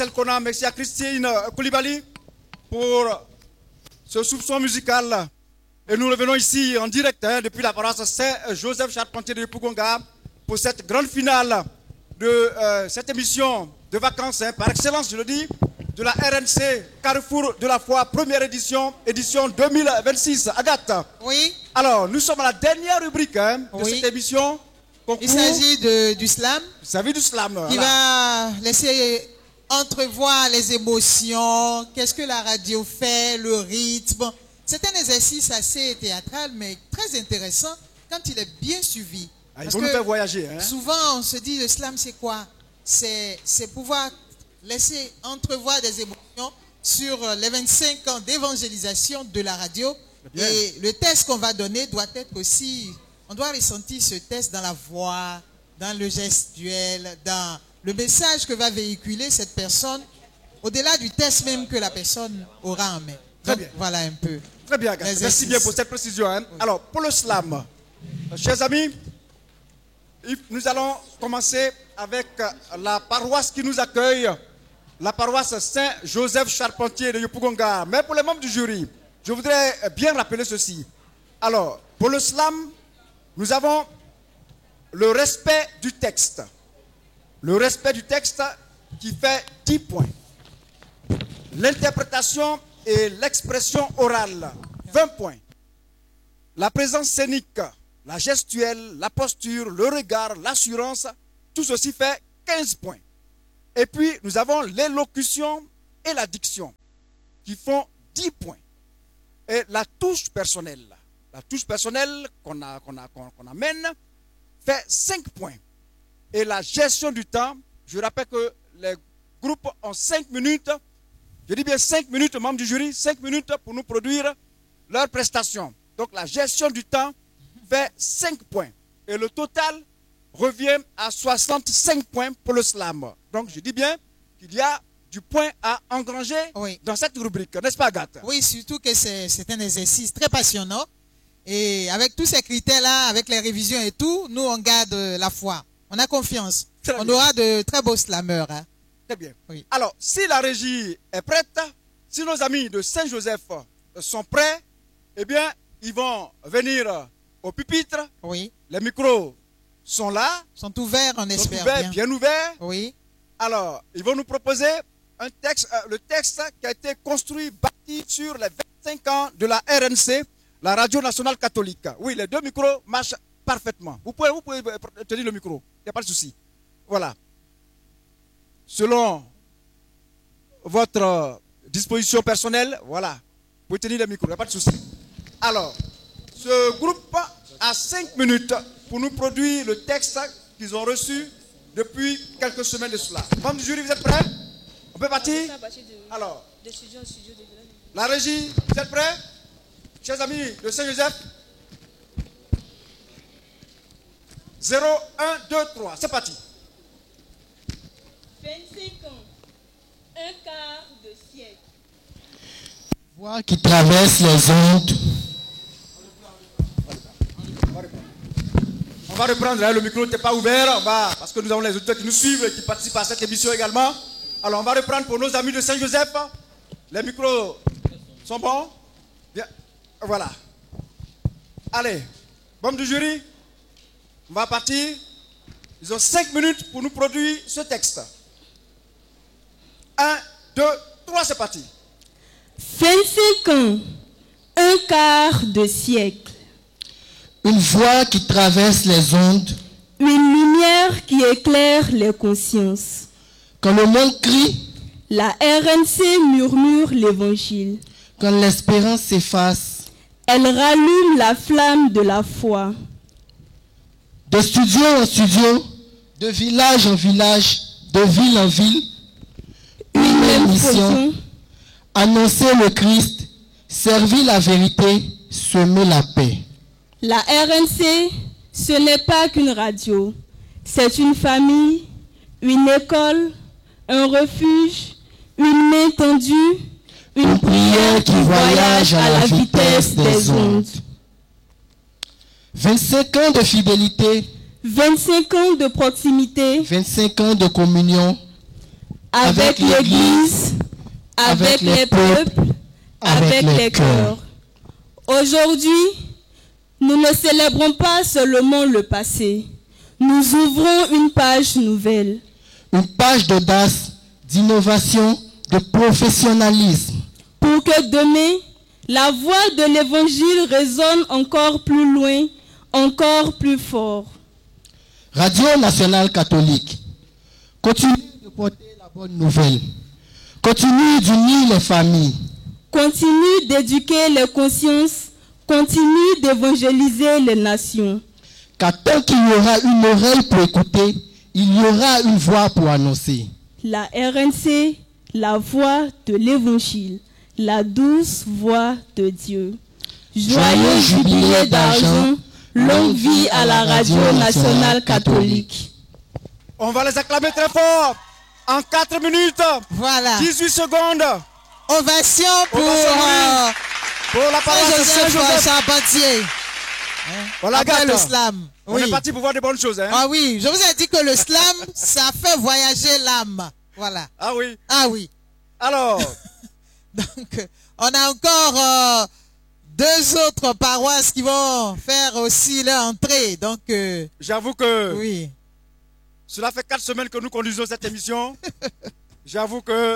Telkona, merci à Christine Koulibaly pour ce soupçon musical. Et nous revenons ici en direct depuis la paroisse Saint-Joseph Charpentier de Pougonga pour cette grande finale de cette émission de vacances, par excellence, je le dis, de la RNC Carrefour de la foi, première édition, édition 2026. Agathe. Oui. Alors, nous sommes à la dernière rubrique de cette émission. Il s'agit du slam. Il s'agit du slam. Qui va laisser entrevoir les émotions, qu'est-ce que la radio fait, le rythme. C'est un exercice assez théâtral, mais très intéressant quand il est bien suivi. Il faut nous faire voyager. Souvent, on se dit, le slam, c'est quoi? C'est pouvoir laisser entrevoir des émotions sur les 25 ans d'évangélisation de la radio. Et le test qu'on va donner doit être aussi... On doit ressentir ce test dans la voix, dans le gestuel, dans le message que va véhiculer cette personne, au-delà du test même que la personne aura en main. Très bien. Voilà un peu. Très bien, merci bien pour cette précision. Oui. Alors, pour le slam, chers amis, nous allons commencer avec la paroisse qui nous accueille, la paroisse Saint-Joseph Charpentier de Yopougonga. Mais pour les membres du jury, je voudrais bien rappeler ceci. Alors, pour le slam, nous avons le respect du texte. Le respect du texte qui fait 10 points. L'interprétation et l'expression orale, 20 points. La présence scénique, la gestuelle, la posture, le regard, l'assurance, tout ceci fait 15 points. Et puis, nous avons l'élocution et la diction qui font 10 points. Et la touche personnelle. La touche personnelle qu'on amène fait 5 points. Et la gestion du temps, je rappelle que les groupes ont 5 minutes, je dis bien 5 minutes, membres du jury, 5 minutes pour nous produire leurs prestations. Donc la gestion du temps fait 5 points. Et le total revient à 65 points pour le slam. Donc je dis bien qu'il y a du point à engranger dans cette rubrique, n'est-ce pas Agathe? Oui, surtout que c'est un exercice très passionnant. Et avec tous ces critères-là, avec les révisions et tout, nous, on garde la foi. On a confiance. On aura de très beaux slameurs. Hein. Très bien. Oui. Alors, si la régie est prête, si nos amis de Saint-Joseph sont prêts, eh bien, ils vont venir au pupitre. Oui. Les micros sont là. Sont ouverts, on espère bien ouverts. Oui. Alors, ils vont nous proposer un texte, le texte qui a été construit, bâti sur les 25 ans de la RNC, la Radio Nationale Catholique. Oui, les deux micros marchent parfaitement. Vous pouvez tenir le micro, il n'y a pas de souci. Voilà. Selon votre disposition personnelle, voilà. Vous pouvez tenir le micro, il n'y a pas de souci. Alors, ce groupe a 5 minutes pour nous produire le texte qu'ils ont reçu depuis quelques semaines de cela. Membres du jury, vous êtes prêts? On peut partir? Alors, la régie, vous êtes prêts? Chers amis de Saint-Joseph, 0, 1, 2, 3, c'est parti. 25 ans, un quart de siècle. Voix qui traverse les ondes. On va reprendre, hein, le micro n'était pas ouvert, parce que nous avons les auditeurs qui nous suivent et qui participent à cette émission également. Alors on va reprendre pour nos amis de Saint-Joseph. Les micros sont bons? Bien. Voilà. Allez, membres du jury, on va partir. Ils ont 5 minutes pour nous produire ce texte. 1, 2, 3, c'est parti. 25 ans, un quart de siècle. Une voix qui traverse les ondes. Une lumière qui éclaire les consciences. Quand le monde crie, la RNC murmure l'évangile. Quand l'espérance s'efface, elle rallume la flamme de la foi. De studio en studio, de village en village, de ville en ville, une même mission, annoncer le Christ, servir la vérité, semer la paix. La RNC, ce n'est pas qu'une radio, c'est une famille, une école, un refuge, une main tendue, une prière qui voyage à la vitesse des ondes. 25 ans de fidélité, 25 ans de proximité, 25 ans de communion, avec l'Église, avec les peuples, avec les cœurs. Aujourd'hui, nous ne célébrons pas seulement le passé. Nous ouvrons une page nouvelle. Une page d'audace, d'innovation, de professionnalisme. Pour que demain, la voix de l'Évangile résonne encore plus loin, encore plus fort. Radio Nationale Catholique, continue de porter la bonne nouvelle. Continue d'unir les familles. Continue d'éduquer les consciences. Continue d'évangéliser les nations. Car tant qu'il y aura une oreille pour écouter, il y aura une voix pour annoncer. La RNC, la voix de l'Évangile, la douce voix de Dieu. Joyeux jubilé d'argent, longue vie à la Radio Nationale Catholique. On va les acclamer très fort. En 4 minutes, Voilà. 18 secondes. Ovation pour la paroisse de Saint-Joseph Charpentier. Voilà, Après le Agathe. slam. On est parti pour voir des bonnes choses. Hein? Ah oui, je vous ai dit que le slam, ça fait voyager l'âme. Voilà. Ah oui. Ah oui. Alors, Donc, on a encore 2 autres paroisses qui vont faire aussi leur entrée. Donc, j'avoue que oui. cela fait 4 semaines que nous conduisons cette émission. J'avoue que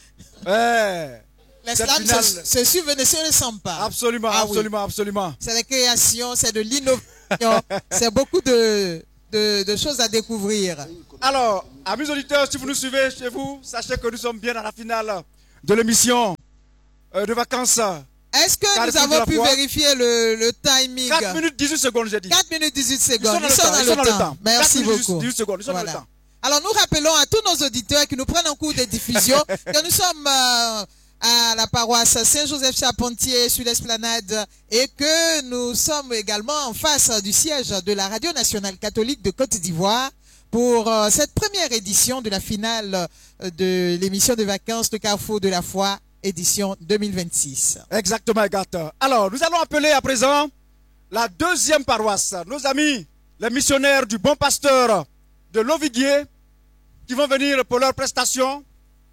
Les cette slams finale- se suivent et ne se ressemblent pas. absolument, Ah oui. absolument, absolument. C'est la création, c'est de l'innovation, c'est beaucoup de choses à découvrir. Alors, amis auditeurs, si vous nous suivez chez vous, sachez que nous sommes bien à la finale de l'émission de vacances. Est-ce que Carrefour nous de avons la pu foi. vérifier le timing? 4 minutes 18 secondes, j'ai dit. 4 minutes 18 Ils secondes. sont dans le temps. Merci 4 minutes, beaucoup. 18 secondes, ils sont dans le Voilà. temps. Alors nous rappelons à tous nos auditeurs qui nous prennent en cours de diffusion que nous sommes à la paroisse Saint-Joseph Charpentier sur l'esplanade et que nous sommes également en face du siège de la Radio Nationale Catholique de Côte d'Ivoire pour cette première édition de la finale de l'émission de vacances de Carrefour de la foi, édition 2026. Exactement, Agathe. Alors, nous allons appeler à présent la deuxième paroisse, nos amis, les missionnaires du Bon Pasteur de Loviguier, qui vont venir pour leur prestation.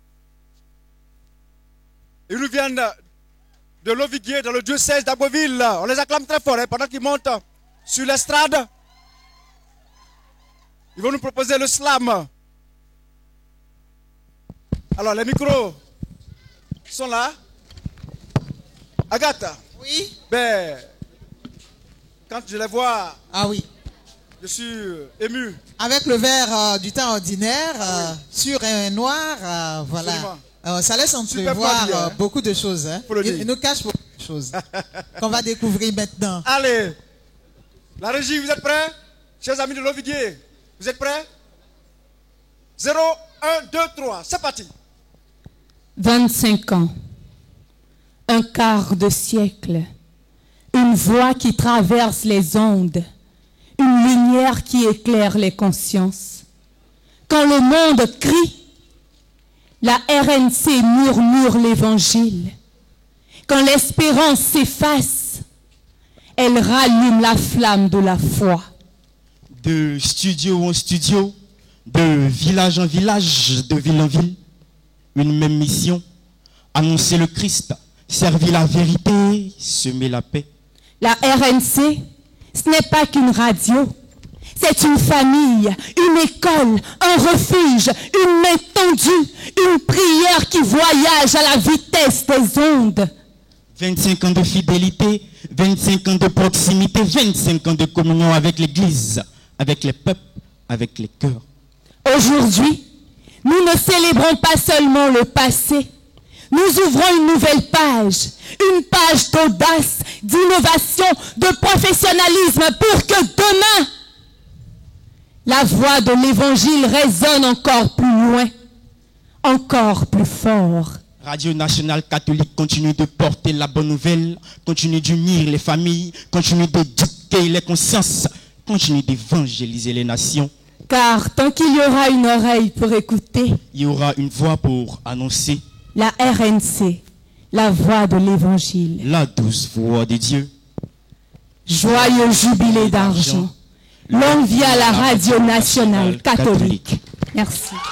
Ils nous viennent de Loviguier, dans le diocèse d'Abbeville. On les acclame très fort pendant qu'ils montent sur l'estrade. Ils vont nous proposer le slam. Alors, les micros sont là. Agathe, Oui? ben, quand je les vois, Ah oui. je suis ému. Avec le verre du temps ordinaire, sur un noir, voilà. Absolument. Ça laisse Super entrevoir pas bien, hein. beaucoup de choses. Hein. Faut le dire. Il nous cache beaucoup de choses qu'on va découvrir maintenant. Allez, la régie, vous êtes prêts? Chers amis de Loviguier, vous êtes prêts? 0, 1, 2, 3, c'est parti. 25 ans, un quart de siècle, une voix qui traverse les ondes, une lumière qui éclaire les consciences. Quand le monde crie, la RNC murmure l'évangile. Quand l'espérance s'efface, elle rallume la flamme de la foi. De studio en studio, de village en village, de ville en ville, une même mission, annoncer le Christ, servir la vérité, semer la paix. La RNC, ce n'est pas qu'une radio, c'est une famille, une école, un refuge, une main tendue, une prière qui voyage à la vitesse des ondes. 25 ans de fidélité, 25 ans de proximité, 25 ans de communion avec l'Église, avec les peuples, avec les cœurs. Aujourd'hui, nous ne célébrons pas seulement le passé, nous ouvrons une nouvelle page, une page d'audace, d'innovation, de professionnalisme pour que demain, la voix de l'Évangile résonne encore plus loin, encore plus fort. Radio Nationale Catholique continue de porter la bonne nouvelle, continue d'unir les familles, continue d'éduquer les consciences, continue d'évangéliser les nations. Car tant qu'il y aura une oreille pour écouter, Il y aura une voix pour annoncer la RNC, la voix de l'Évangile. la douce voix de Dieu. Joyeux jubilé d'argent. Longue vie à la Radio Nationale Catholique. Merci.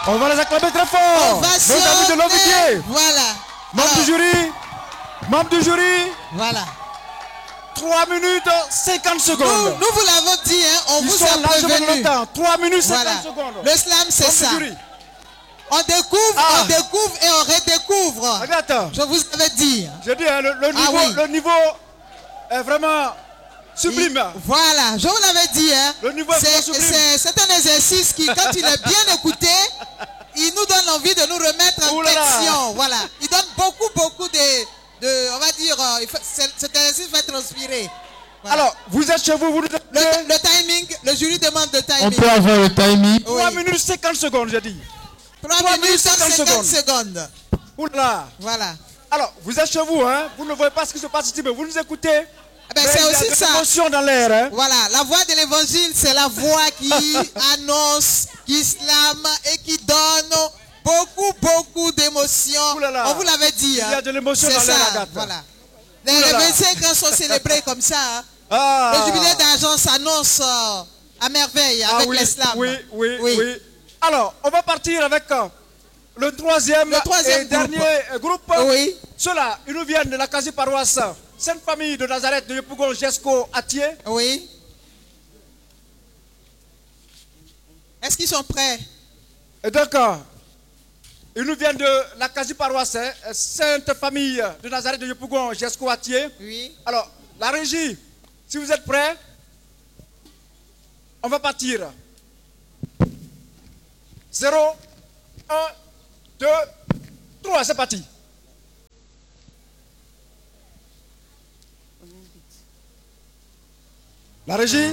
On va les acclamer très fort. Ovation. Nos amis de l'Ovidier. Voilà. Membre du jury. Membre du jury. Voilà. 3 minutes 50 secondes. Nous vous l'avons dit, hein, on Ils vous sont a largement prévenu. longtemps. 3 minutes 50 Voilà. secondes. Le slam, c'est Membre du ça. jury. On découvre, Ah. on découvre et on redécouvre. Regarde. Je vous avais dit. Je dis, hein, oui. le niveau est vraiment sublime. Voilà, je vous l'avais dit. Hein. Le niveau est vraiment sublime. C'est un exercice qui, quand il est bien écouté, il nous donne envie de nous remettre en Ouh là là. question. Voilà. Il donne beaucoup de on va dire, cet exercice fait transpirer. Voilà. Alors, vous êtes chez vous, vous nous écoutez. Le timing, le jury demande le On timing. peut avoir le timing. 3 Oui. minutes 50 secondes, j'ai dit. 3 minutes 50 50 secondes. Oula. Voilà. Alors, vous êtes chez vous, hein. Vous ne voyez pas ce qui se passe ici, mais vous nous écoutez. Eh ben, Mais c'est il y a aussi de ça. l'émotion dans l'air, hein. Voilà, la voix de l'évangile, c'est la voix qui annonce, qui slame et qui donne beaucoup d'émotions. Ouh là là. On vous l'avait dit. Il y a hein. de l'émotion C'est dans l'air, ça, Agathe. voilà. Ouh là Les là. 25 ans sont célébrés comme ça. Hein. Ah. Le jubilé d'argent s'annonce à merveille avec oui, l'islam. oui. Alors, on va partir avec le troisième et dernier groupe. Oui. Ceux-là, ils nous viennent de la quasi-paroisse Sainte-Famille de Nazareth de Yopougon, Jesco, Atié. Oui. Est-ce qu'ils sont prêts? Et donc, ils nous viennent de la quasi-paroisse Sainte-Famille de Nazareth de Yopougon, Jesco, Atié. Oui. Alors, la régie, si vous êtes prêts, on va partir. 0, 1, 2, 3, c'est parti. La régie.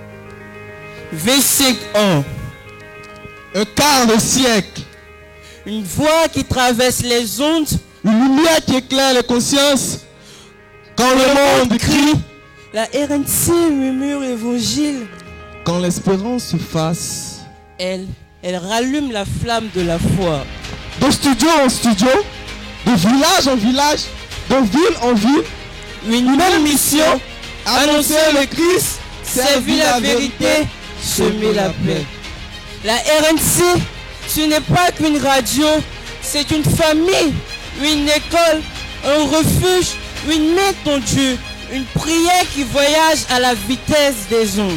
V5 1. Un quart de siècle. Une voix qui traverse les ondes. Une lumière qui éclaire les consciences. Quand le monde crie. La RNC murmure l'évangile. Quand l'espérance se fasse. Elle rallume la flamme de la foi. De studio en studio. De village en village. De ville en ville. Une même mission. Annoncer le Christ. Servir la vérité. Semer la paix. La RNC, ce n'est pas qu'une radio. C'est une famille. Une école. Un refuge. Une main tendue. Une prière qui voyage à la vitesse des ondes.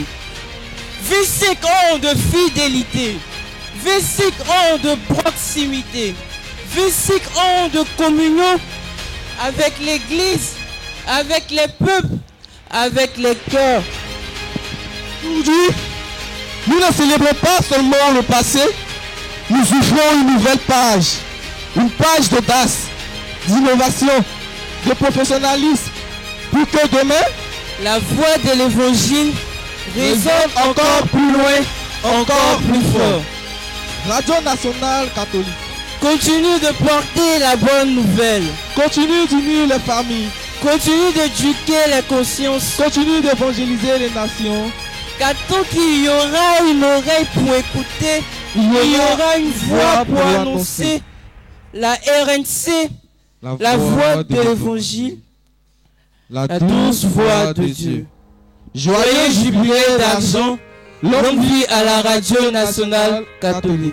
25 ans de fidélité. 25 ans de proximité. 25 ans de communion avec l'Église, avec les peuples, avec les cœurs. Aujourd'hui, nous ne célébrons pas seulement le passé, nous ouvrons une nouvelle page. Une page d'audace, d'innovation, de professionnalisme. Pour que demain, la voix de l'Évangile résonne encore plus loin, encore plus fort. Radio Nationale Catholique Continue de porter la bonne nouvelle. continue d'unir les familles, Continue d'éduquer les consciences. continue d'évangéliser les nations. Car tant qu'il y aura une oreille pour écouter, il y aura une voix pour annoncer. La RNC, la voix de l'Évangile, la la douce voix de Dieu. Joyeux jubilé d'argent, Longue vie à la radio nationale catholique.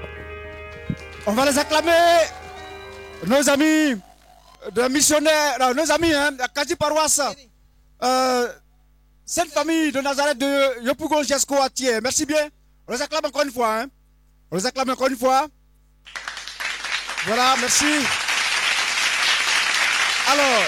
On va les acclamer, nos amis de missionnaires, nos amis, hein, la quasi-paroisse Sainte-Famille de Nazareth de Yopougon, Jesco, Atié. Merci bien. On les acclame encore une fois. Hein. On les acclame encore une fois. Voilà, merci. Alors,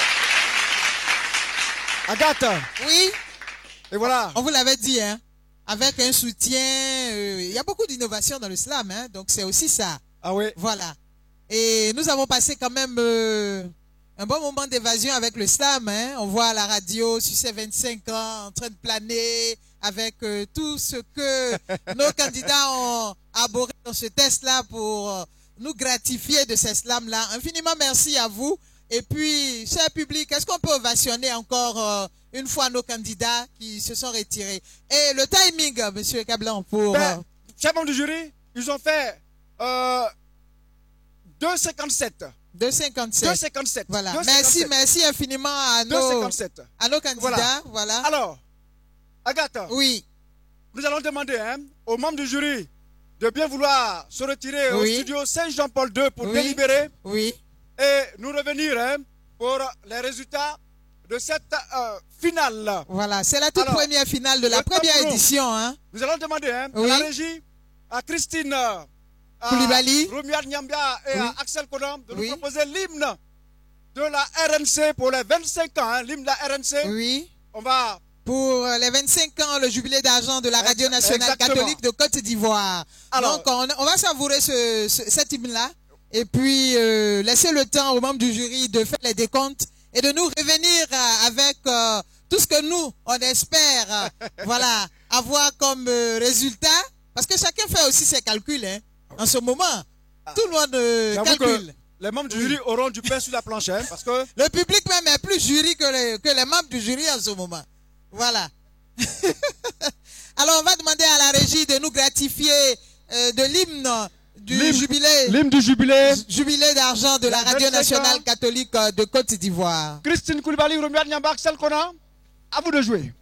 Agathe. Oui. Et voilà. On vous l'avait dit, hein. Avec un soutien, il y a beaucoup d'innovation dans l'islam, hein, donc c'est aussi ça. Ah oui. Voilà. Et nous avons passé quand même un bon moment d'évasion avec l'islam. Hein. On voit à la radio sur ces 25 ans en train de planer avec tout ce que nos candidats ont abordé dans ce test-là pour nous gratifier de cet islam-là. Infiniment merci à vous. Et puis, cher public, est-ce qu'on peut ovationner encore une fois nos candidats qui se sont retirés? Et le timing, monsieur Cablan, pour... Chers membres du jury, ils ont fait 2,57. 2,57. 2,57. Voilà. 2,57. Merci infiniment à 2,57. nos candidats. Voilà. Alors, Agathe, Oui. nous allons demander hein, aux membres du jury de bien vouloir se retirer au Oui. studio Saint-Jean-Paul II pour Oui. délibérer Oui. et nous revenir pour les résultats de cette finale. Voilà, c'est la toute Alors, première finale de la le première tableau. édition. Hein. Nous allons demander à Oui. la régie, à Christine Koulibaly. Roumiad Niambia et Oui. à Axel Kodam de Oui. nous proposer l'hymne de la RNC pour les 25 ans. L'hymne de la RNC. Oui. On va... Pour les 25 ans, le jubilé d'argent de la Radio Nationale Exactement. Catholique de Côte d'Ivoire. Alors- Donc, on va savourer cet hymne-là et puis laisser le temps aux membres du jury de faire les décomptes et de nous revenir avec tout ce que nous, on espère voilà, avoir comme résultat. Parce que chacun fait aussi ses calculs. Hein. En ce moment, tout le monde J'avoue calcule. que les membres du jury auront du pain sur la planche, hein, parce que Le public même est plus jury que les membres du jury en ce moment. Voilà. Alors, on va demander à la régie de nous gratifier de l'hymne du jubilé. l'hymne du jubilé. Jubilé d'argent de la La Radio 25 Nationale ans. Catholique de Côte d'Ivoire. Christine Koulibaly, Roumiad Niambia, Axel Kodam, à vous de jouer.